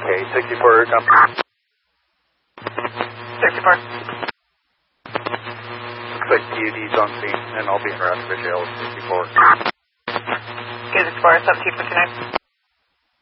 Okay, 64, jump. 64. Looks like PUD's on scene, and I'll be in route to jail with 64. Good Explorer, sub 259.